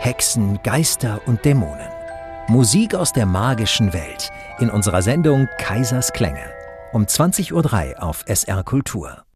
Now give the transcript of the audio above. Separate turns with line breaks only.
Hexen, Geister und Dämonen. Musik aus der magischen Welt in unserer Sendung Kaisers Klänge um 20:03 Uhr auf SR Kultur.